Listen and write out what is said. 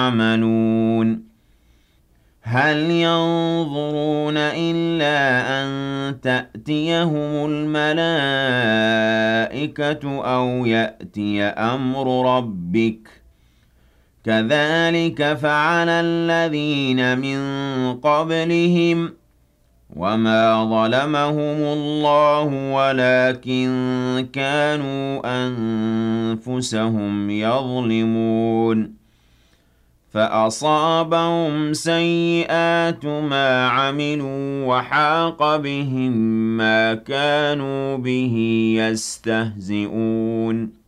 يعملون هل ينظرون إلا أن تأتيهم الملائكة أو يأتي أمر ربك كذلك فعل الذين من قبلهم وما ظلمهم الله ولكن كانوا أنفسهم يظلمون فأصابهم سيئات ما عملوا وحاق بهم ما كانوا به يستهزئون